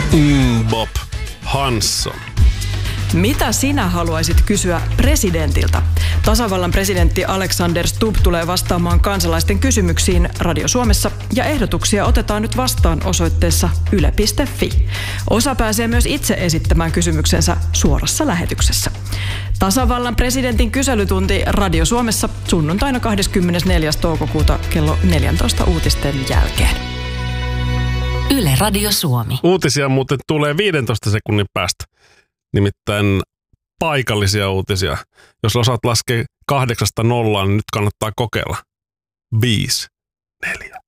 Bob Hansson. Mitä sinä haluaisit kysyä presidentiltä? Tasavallan presidentti Alexander Stubb tulee vastaamaan kansalaisten kysymyksiin Radio Suomessa ja ehdotuksia otetaan nyt vastaan osoitteessa yle.fi. Osa pääsee myös itse esittämään kysymyksensä suorassa lähetyksessä. Tasavallan presidentin kyselytunti Radio Suomessa sunnuntaina 24. toukokuuta kello 14 uutisten jälkeen. Yle Radio Suomi. Uutisia muuten tulee 15 sekunnin päästä. Nimittäin paikallisia uutisia. Jos osaat laskea 8-0, niin nyt kannattaa kokeilla. 5, 4,